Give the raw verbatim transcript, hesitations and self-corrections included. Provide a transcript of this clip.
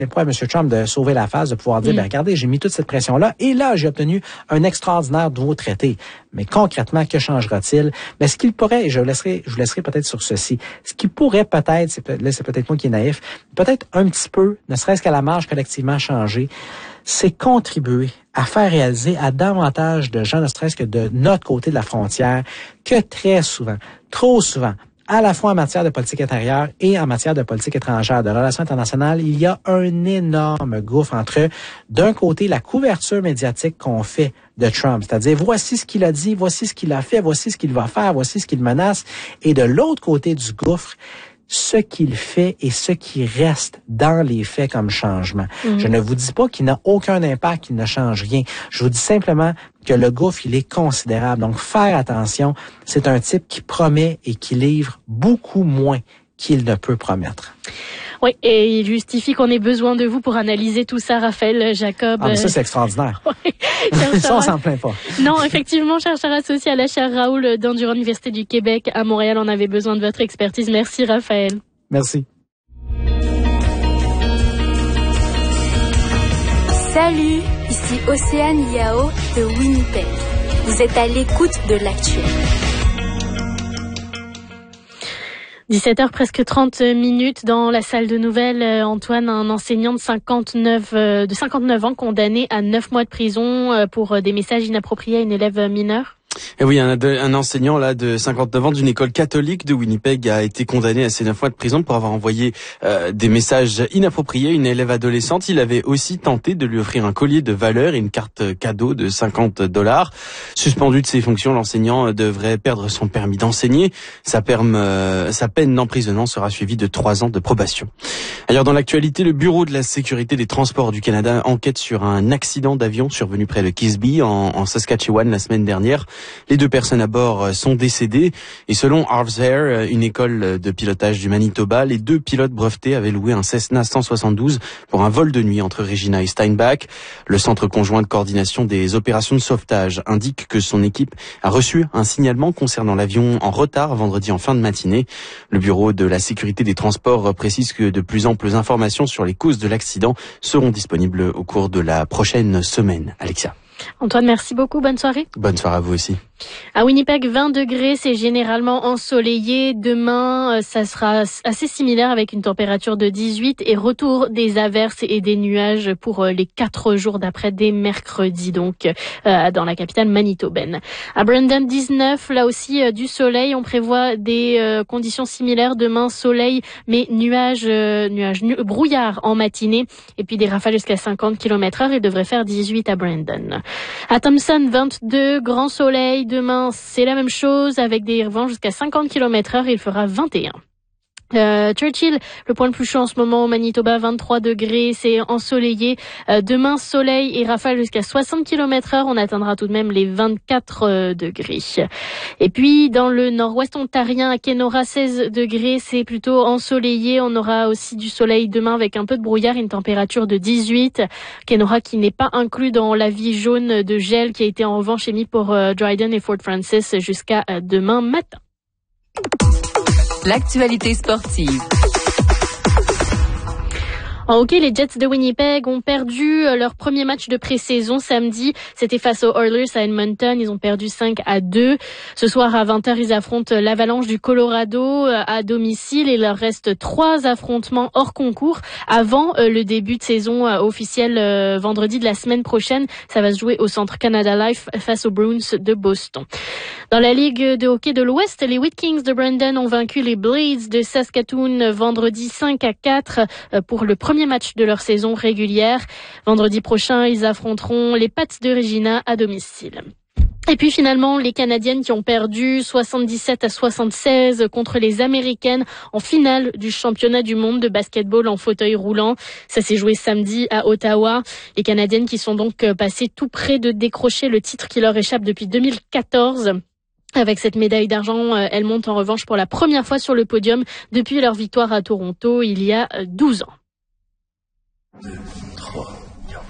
pas à M. Trump de sauver la face, de pouvoir dire, mm. ben, regardez, j'ai mis toute cette pression-là et là, j'ai obtenu un extraordinaire nouveau traité. Mais concrètement, que changera-t-il? Mais ce qu'il pourrait, et je vous laisserai, je vous laisserai peut-être sur ceci, ce qui pourrait peut-être, c'est, là, c'est peut-être moi qui est naïf, peut-être un petit peu, ne serait-ce qu'à la marge collectivement changer, c'est contribuer à faire réaliser à davantage de gens, ne serait-ce que de notre côté de la frontière, que très souvent, trop souvent, à la fois en matière de politique intérieure et en matière de politique étrangère, de relations internationales, il y a un énorme gouffre entre, d'un côté, la couverture médiatique qu'on fait de Trump, c'est-à-dire voici ce qu'il a dit, voici ce qu'il a fait, voici ce qu'il va faire, voici ce qu'il menace, et de l'autre côté du gouffre, ce qu'il fait et ce qui reste dans les faits comme changement. Mmh. Je ne vous dis pas qu'il n'a aucun impact, qu'il ne change rien. Je vous dis simplement que le gouffre, il est considérable. Donc, faire attention, c'est un type qui promet et qui livre beaucoup moins qu'il ne peut promettre. Oui, et il justifie qu'on ait besoin de vous pour analyser tout ça, Raphaël Jacob. Ah, mais ça, c'est extraordinaire. Oui. Ça, on s'en plaint pas. Non, effectivement, chercheur associé à la chaire Raoul d'Endurant Université du Québec à Montréal, on avait besoin de votre expertise. Merci, Raphaël. Merci. Salut, ici Océane Yao de Winnipeg. Vous êtes à l'écoute de l'actuel. dix-sept heures presque trente minutes dans la salle de nouvelles. Antoine, un enseignant de cinquante-neuf, de cinquante-neuf ans condamné à neuf mois de prison pour des messages inappropriés à une élève mineure. Et oui, un, un enseignant là de cinquante-neuf ans d'une école catholique de Winnipeg a été condamné à ces neuf mois de prison pour avoir envoyé euh, des messages inappropriés à une élève adolescente. Il avait aussi tenté de lui offrir un collier de valeur et une carte cadeau de cinquante dollars. Suspendu de ses fonctions, l'enseignant devrait perdre son permis d'enseigner. Sa, perme, euh, sa peine d'emprisonnement sera suivie de trois ans de probation. Ailleurs dans l'actualité, le Bureau de la sécurité des transports du Canada enquête sur un accident d'avion survenu près de Kisby en, en Saskatchewan la semaine dernière. Les deux personnes à bord sont décédées et selon Harv's Air, une école de pilotage du Manitoba, les deux pilotes brevetés avaient loué un Cessna cent soixante-douze pour un vol de nuit entre Regina et Steinbach. Le Centre conjoint de coordination des opérations de sauvetage indique que son équipe a reçu un signalement concernant l'avion en retard vendredi en fin de matinée. Le Bureau de la sécurité des transports précise que de plus amples informations sur les causes de l'accident seront disponibles au cours de la prochaine semaine. Alexia. Antoine, merci beaucoup. Bonne soirée. Bonne soirée à vous aussi. À Winnipeg, vingt degrés, c'est généralement ensoleillé. Demain, ça sera assez similaire avec une température de dix-huit et retour des averses et des nuages pour les quatre jours d'après, dès mercredi, donc, euh, dans la capitale manitobaine. À Brandon, dix-neuf, là aussi, euh, du soleil. On prévoit des euh, conditions similaires. Demain, soleil, mais nuages, euh, nuages, nu- brouillard en matinée. Et puis des rafales jusqu'à cinquante kilomètres heure. Il devrait faire dix-huit à Brandon. À Thompson, vingt-deux, grand soleil. Demain, c'est la même chose avec des vents jusqu'à cinquante kilomètres heure. Il fera vingt et un. Euh, Churchill, le point le plus chaud en ce moment au Manitoba, vingt-trois degrés, c'est ensoleillé. Euh, demain, soleil et rafale jusqu'à soixante kilomètres heure. On atteindra tout de même les vingt-quatre euh, degrés. Et puis, dans le nord-ouest ontarien, à Kenora, seize degrés, c'est plutôt ensoleillé. On aura aussi du soleil demain avec un peu de brouillard, une température de dix-huit. Kenora qui n'est pas inclus dans l'avis jaune de gel qui a été en revanche émis pour euh, Dryden et Fort Francis jusqu'à euh, demain matin. L'actualité sportive. En hockey, les Jets de Winnipeg ont perdu leur premier match de pré-saison samedi. C'était face aux Oilers à Edmonton. Ils ont perdu cinq à deux. Ce soir à vingt heures, ils affrontent l'Avalanche du Colorado à domicile. Il leur reste trois affrontements hors concours avant le début de saison officiel vendredi de la semaine prochaine. Ça va se jouer au Centre Canada Life face aux Bruins de Boston. Dans la Ligue de hockey de l'Ouest, les Wheat Kings de Brandon ont vaincu les Blades de Saskatoon vendredi cinq à quatre pour le premier match de leur saison régulière. Vendredi prochain, ils affronteront les Pats de Regina à domicile. Et puis finalement, les Canadiennes qui ont perdu soixante-dix-sept à soixante-seize contre les Américaines en finale du championnat du monde de basketball en fauteuil roulant. Ça s'est joué samedi à Ottawa. Les Canadiennes qui sont donc passées tout près de décrocher le titre qui leur échappe depuis deux mille quatorze. Avec cette médaille d'argent, elles montent en revanche pour la première fois sur le podium depuis leur victoire à Toronto il y a douze ans. deux, trois.